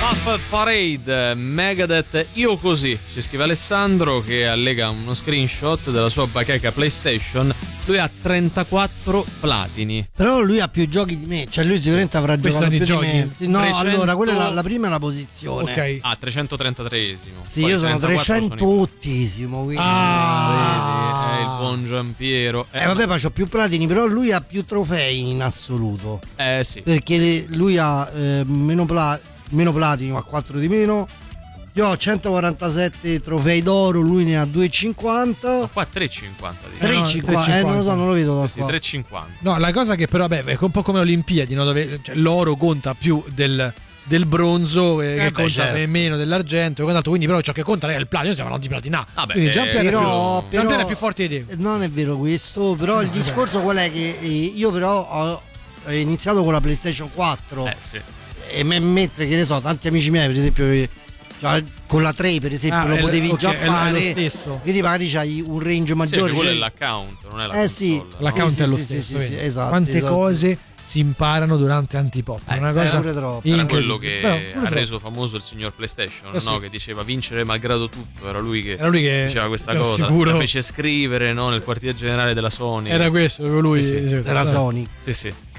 Muffet Parade, Megadeth, io così, ci scrive Alessandro che allega uno screenshot della sua bacheca PlayStation. Lui ha 34 platini. Però lui ha più giochi di me, cioè lui sicuramente avrà giocato più di me. No, 300... allora quella è la prima è la posizione. Ok. Ah, 333esimo. Sì, io sono 308esimo, quindi vedi, è il buon Giampiero. Vabbè, ma c'ho più platini, però lui ha più trofei in assoluto. Sì. Perché lui ha meno platino, ha 4 di meno. Io ho 147 trofei d'oro, lui ne ha 250. Ma qua 350. 350, non lo so, non lo vedo da sì, 350. No, la cosa che però, beh, è un po' come le Olimpiadi, no? Dove cioè, l'oro conta più del bronzo che conta meno dell'argento, quindi però ciò che conta è il platino, stiamo parlando di platina. Quindi però è più forte di te. Non è vero questo, però il discorso qual è che io però ho iniziato con la PlayStation 4 e mentre, che ne so, tanti amici miei per esempio con la 3 per esempio lo potevi già fare, quindi magari c'hai un range maggiore. Sì, quello è l'account, non è la console. L'account è lo stesso. Esatto, quante cose si imparano durante Antipop, una cosa era quello che ha reso famoso il signor PlayStation, no? Che diceva vincere malgrado tutto, era lui che diceva questa cosa, la fece scrivere, no? Nel quartier generale della Sony. Era questo, lui era Sony. Sì.